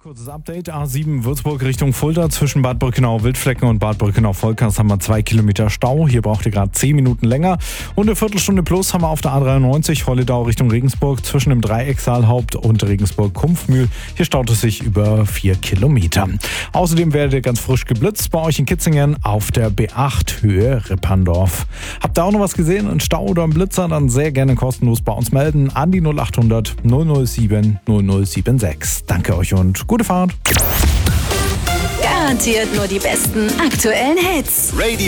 Kurzes Update, A7 Würzburg Richtung Fulda zwischen Bad Birkenau-Wildflecken und Bad Birkenau-Volkers haben wir 2 Kilometer Stau. Hier braucht ihr gerade 10 Minuten länger. Und eine Viertelstunde plus haben wir auf der A93 Holledau Richtung Regensburg zwischen dem Dreiecksaalhaupt und Regensburg-Kumpfmühl. Hier staut es sich über 4 Kilometer. Außerdem werdet ihr ganz frisch geblitzt bei euch in Kitzingen auf der B8 Höhe Rippandorf. Habt ihr auch noch was gesehen? Ein Stau oder ein Blitzer? Dann sehr gerne kostenlos bei uns melden an die 0800 007 0076. Danke euch und gute Fahrt. Garantiert nur die besten aktuellen Hits.